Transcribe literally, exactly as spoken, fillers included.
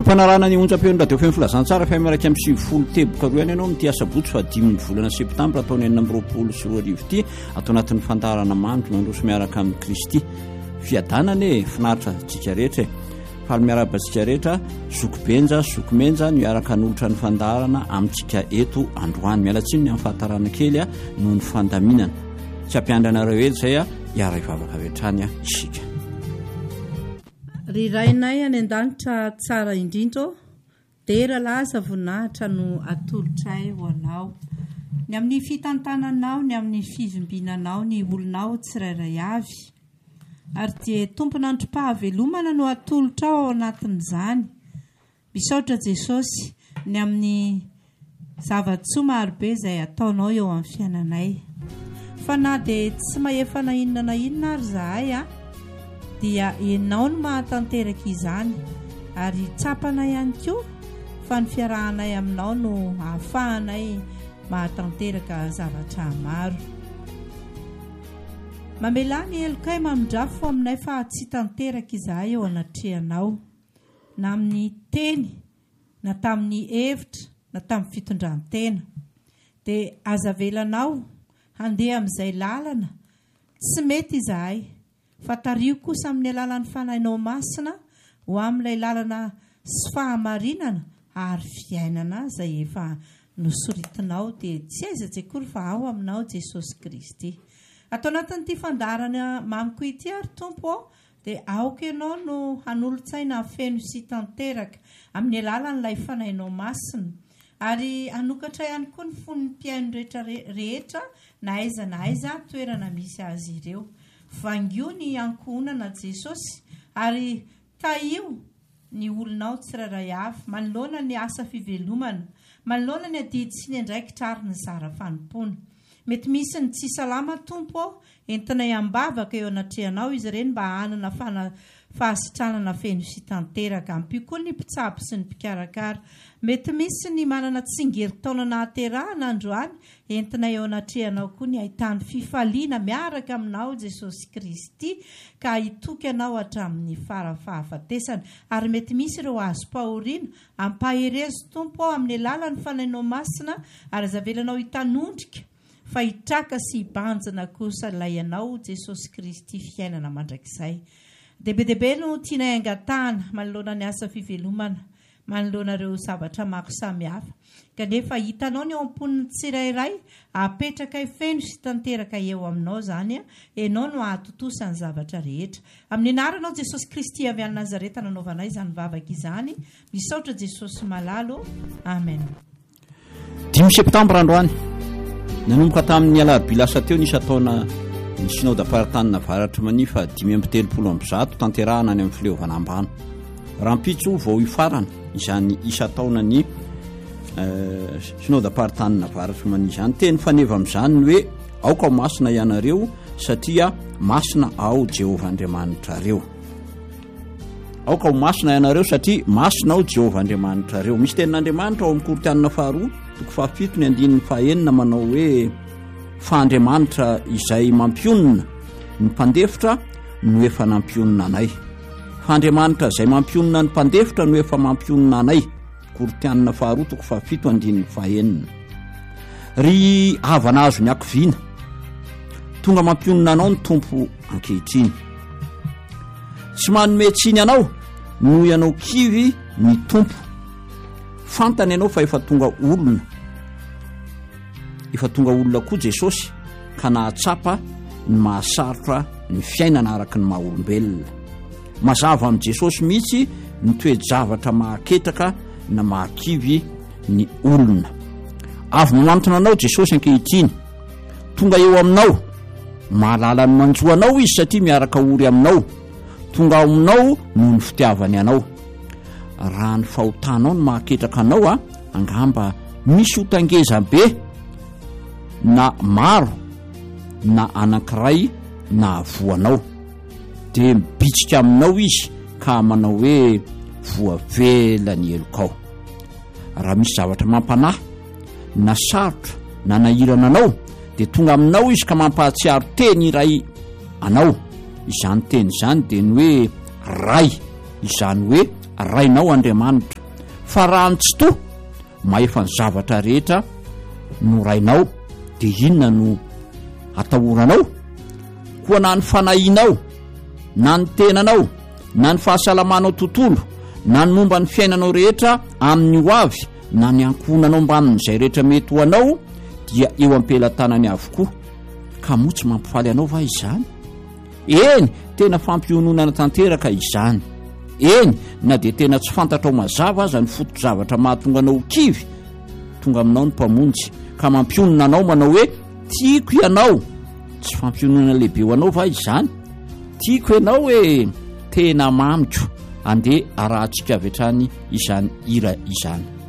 fampanarana ny onjam-peon'ny radio fm filazantsara fm raika amin'ny sivifolo teboka roa ihany ianao mity asabotsy fa dimy ny volana septambra ataony enina amby roapolo sy roa arivo ity atao anatin'ny fandarana mandro mandroso miaraka amin'ny kristy fiadanana e finaritra tsika rehetra faly miarabantsika rehetra zokobenja zokomenja miaraka n'olotra ny fandarana amintsika eto androany mialatsiny ny amin'ny fahatarana kely a noho ny fandaminana tsy ampiandranareo ely zay a hiara ivavaka avetrany a isika rirainay any an-danitra tsara indrindro dera laza voninahitra no atolotray ho anao ny amin'ny fitantananao ny amin'ny fizombinanao ny olonao tsirairay avy ary dia tompona androm-pahavelomana no atolotra ao ao anatin'izany misaotra Jesosy ny amin'ny zavatsoa marobe izay ataonao eo amin'ny fiainanay fa na dia tsy mahefa na inona na inona ary zahay a dia ianao no mahatanteraka izany ary tsapana ihany koa fa ny fiarahanay aminao no ahafahanay mahatanteraka zavatra maro mamelany elokay mamindrafo aminay fa tsy tanteraka izahay eo anatrehanao na amin'ny teny na tamin'ny hevitra na tamin'ny fitondrantena dia azavelanao handeha amin'izay lalana tsy mety izahay fa tario kosa amin'ny alalan'ny fanahinao masina ho amin'ilay lalana sy fahamarinana ary fiainana izay efa nosoritinao dia tsy aiza-tsy akory fa ao aminao Jesosy Kristy atao anatin'ity fandarana mamiko ity ary tompo dia aoka ianao no hanolotsaina feno sy tanteraka amin'ny alalan'ilay fanahinao masina ary anokatra ihany koa ny fon'ny mpiaino rehetra rehetra na aiza na aiza toerana misy azy ireo vangio ny ankohonana Jesosy ary taio ny olonao tsirairay avy manoloana ny asa fivelomana manoloana ny adidy sy ny andraikitra ary ny zara fanompona mety misy ny tsy salama tompo entina iambavaka eo anatrehanao izy ireny mba hanana fana fahasitranana feno sy tanteraka ampio koa ny mpitsabo sy ny mpikarakara mety misy ny manana tsingeritaona nahaterahana androany entina eo anatrehanao koa ny ahitany fifaliana miaraka aminao Jesosy Kristy ka hitoky anao hatramin'ny farafahafatesana ary mety misy ireo azo pahoriana ampaherezo tompo amin'ny alalan'ny fanahinao masina ary zavelanao hitanondrika fa hitraka sy hibanjana kosa ilay ianao Jesosy Kristy fiainana mandrakizay debedebe no tianay angatahana manoloana ny asa fivelomana manoloana ireo zavatra maro samihafa kanefa hitanao ny eo am-poniny tsirairay apetraka feno sy tanteraka eo aminao zany a ianao no ahatotosa ny zavatra rehetra amin'ny anaranao Jesosy Kristy avy any Nazareta nanaovanay izany vavaka izany misaotra Jesosy malalo amen dimy septambra androany nanomboka tamin'ny alarobia lasa teo nisy ataona ny synode apartanina varatra manifa dimy amby telopolo amby zato tanterahana any amin'ny fileovana ambano rampitso vao ifarana izany isa taona ny synode apartanina varatra mani izany teny faneva amin'izany ny hoe aoka ao masina ianareo satria masina ao Jehova Andriamanitrareo aoka ao masina ianareo satria masina ao Jehova Andriamanitrareo misy tenin'Andriamanitra ao amin'ny Korinthianina faharoa toko fahafito ny andininy fahaenina manao hoe Faandriamanitra izay mampionina ny mpandefitra no efa nampionina anay Faandriamanitra izay mampionina ny mpandefitra no efa mampionina anay Korinthianina faharoa toko fahafito andininy fahaenina ry havana azo ny akoviana tonga mampionina anao ny tompo ankehitriny tsy manome tsiny anao no ianao kivy ny tompo fantany ianao fa efa tonga olona efa tonga olona koa Jesosy ka nahatsapa ny mahasarotra ny fiainana araka ny maha-olombelona mazava amin'i Jesosy mihitsy ny toe-javatra mahaketaka na mahakivy ny olona avy manantona anao Jesosy ankehitriny tonga eo aminao mahalala ny manjoa anao izy satria miaraka ory aminao tonga aminao noho ny fitiavany anao raha ny fahotanao no mahaketraka anao a angamba misy hotangeza be na maro na anankiray na avoanao dia mibitsika aminao izy ka manao hoe voavela ny elokao raha misy zavatra mampanahy na sarotra na nahirana anao dia tonga aminao izy ka mampahatsiaro teny iray anao izany teny izany dia ny hoe ray izany hoe rainao Andriamanitra fa raha tsy to maefa ny zavatra rehetra norainao dia inona no atahoranao koa na ny fanahinao na ny tenanao na ny fahasalamanao tontolo na ny momba ny fiainanao rehetra amin'ny ho avy na ny ankonanao mba amin'izay rehetra mety ho anao dia eo am-pelantanany avokoa ka moa tsy mampifaly anao va izany? Eny tena fampiononana tanteraka izany. Eny na dia tena tsy fantatrao mazava aza ny foto-javatra mahatonga anao kivy tonga aminao ny mpamonjy ka mampionona anao manao hoe tiako ianao. Tsy fampionona lehibe ho anao va izany? Tiako ianao hoe tena mamiko andeha arahantsika avy hatrany izany hira izany.